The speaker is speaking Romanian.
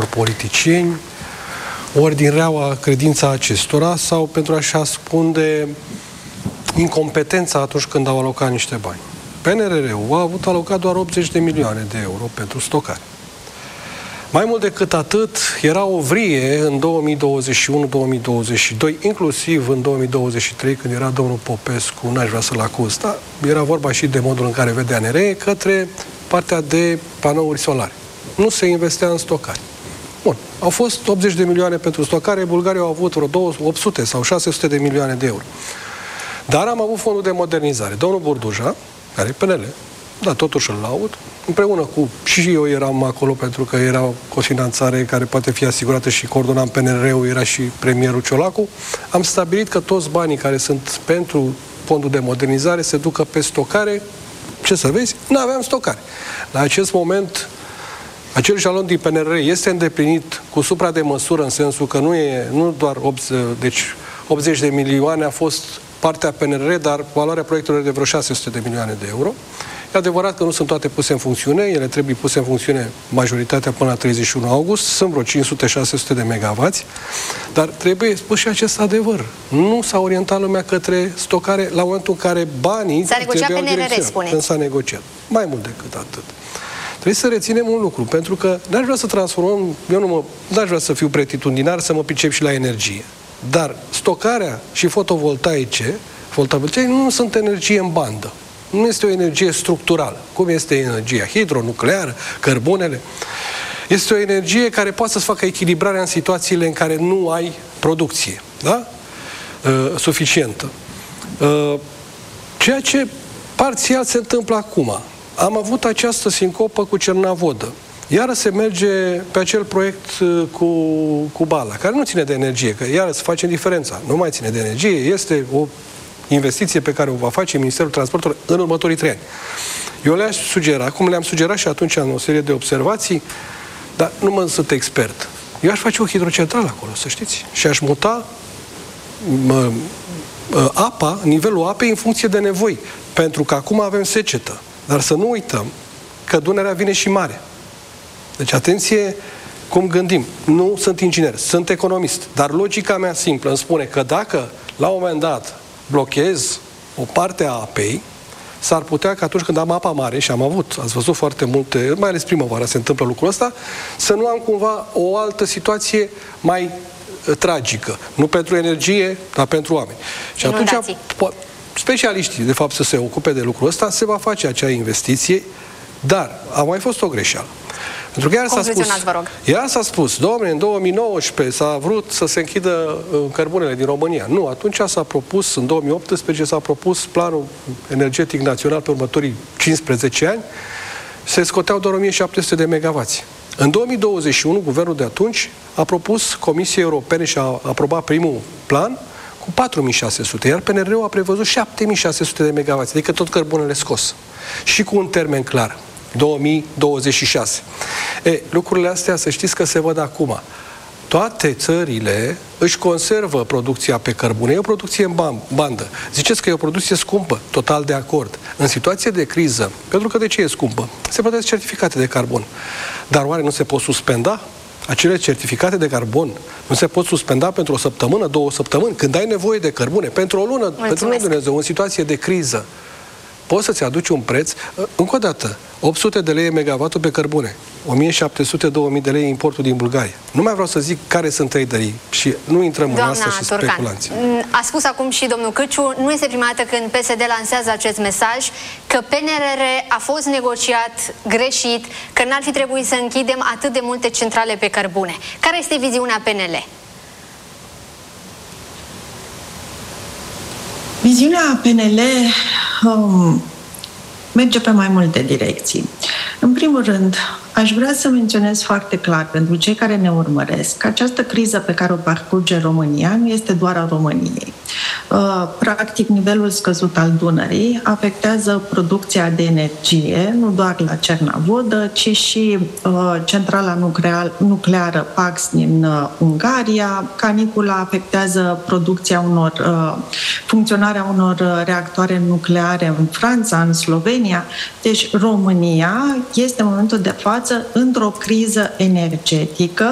unor politicieni, ori din reaua credința acestora, sau pentru a-și ascunde incompetența atunci când au alocat niște bani. PNRR-ul a avut alocat doar 80 de milioane de euro pentru stocare. Mai mult decât atât, era o vrie în 2021-2022, inclusiv în 2023, când era domnul Popescu, n-aș vrea să-l acuz, dar era vorba și de modul în care vedea NRE, către partea de panouri solare. Nu se investea în stocare. Bun, au fost 80 de milioane pentru stocare, Bulgaria au avut vreo 800 sau 600 de milioane de euro. Dar am avut fondul de modernizare. Domnul Burduja, care e PNL, da, totuși îl laud, împreună cu... Și eu eram acolo pentru că era o finanțare care poate fi asigurată și coordonam PNR-ul, era și premierul Ciolacu. Am stabilit că toți banii care sunt pentru fondul de modernizare se ducă pe stocare. Ce să vezi? Nu aveam stocare. La acest moment, acel jalon din PNR este îndeplinit cu supra de măsură, în sensul că nu doar 80 de milioane a fost partea PNR, dar valoarea proiectelor de vreo 600 de milioane de euro. E adevărat că nu sunt toate puse în funcțiune, ele trebuie puse în funcțiune majoritatea până la 31 august, sunt vreo 500-600 de megavați, dar trebuie spus și acest adevăr. Nu s-a orientat lumea către stocare la momentul în care banii... S-a negociat PNRR, spuneți. Când s-a negociat. Mai mult decât atât. Trebuie să reținem un lucru, pentru că n-aș vrea să transformăm, n-aș vrea să fiu pretitundinar, să mă pricep și la energie. Dar stocarea și fotovoltaice nu sunt energie în bandă. Nu este o energie structurală, cum este energia hidronucleară, cărbunele. Este o energie care poate să-ți facă echilibrarea în situațiile în care nu ai producție, da? Suficientă. Ceea ce parțial se întâmplă acum. Am avut această sincopă cu Cernavodă. Iară se merge pe acel proiect cu Bala, care nu ține de energie, că iară se face diferența. Nu mai ține de energie, este o investiție pe care o va face Ministerul Transportului în următorii 3 ani. Eu le-aș sugera, cum le-am sugerat și atunci în o serie de observații, dar nu sunt expert. Eu aș face o hidrocentrală acolo, să știți, și aș muta apa, nivelul apei în funcție de nevoi. Pentru că acum avem secetă. Dar să nu uităm că Dunărea vine și mare. Deci, atenție cum gândim. Nu sunt inginer, sunt economist. Dar logica mea simplă îmi spune că dacă, la un moment dat, blochez o parte a apei, s-ar putea că atunci când am apa mare, și am avut, ați văzut foarte multe, mai ales primăvara se întâmplă lucrul ăsta, să nu am cumva o altă situație mai tragică. Nu pentru energie, dar pentru oameni. Și atunci, specialiștii, de fapt, să se ocupe de lucrul ăsta, se va face acea investiție, dar a mai fost o greșeală. Pentru că iar s-a spus, dom'le, în 2019 s-a vrut să se închidă cărbunele din România. Nu, atunci s-a propus, în 2018 s-a propus planul energetic național pe următorii 15 ani, se scoteau doar 1700 de megavați. În 2021, guvernul de atunci a propus Comisiei Europene și a aprobat primul plan cu 4600, iar PNR-ul a prevăzut 7600 de megavați, adică tot cărbunele scos. Și cu un termen clar, 2026. Lucrurile astea, să știți că se văd acum. Toate țările își conservă producția pe cărbune. E o producție în bandă. Ziceți că e o producție scumpă, total de acord. În situație de criză, pentru că de ce e scumpă? Se plătesc certificate de carbon. Dar oare nu se pot suspenda? Acele certificate de carbon nu se pot suspenda pentru o săptămână, 2 săptămâni, când ai nevoie de cărbune, pentru o lună, pentru un Dumnezeu, în situație de criză. Poți să-ți aduci un preț, încă o dată, 800 de lei megavatul pe cărbune, 1700-2000 de lei importul din Bulgaria. Nu mai vreau să zic care sunt traderii și nu intrăm în asta și speculanții. A spus acum și domnul Câciu, nu este prima dată când PSD lansează acest mesaj, că PNRR a fost negociat greșit, că n-ar fi trebuit să închidem atât de multe centrale pe cărbune. Care este viziunea PNL? Viziunea PNL merge pe mai multe direcții. În primul rând, aș vrea să menționez foarte clar pentru cei care ne urmăresc că această criză pe care o parcurge România nu este doar a României. Practic, nivelul scăzut al Dunării afectează producția de energie, nu doar la Cernavodă, ci și centrala nucleară Pax din Ungaria. Canicula afectează funcționarea unor reactoare nucleare în Franța, în Slovenia. Deci România este în momentul de față într-o criză energetică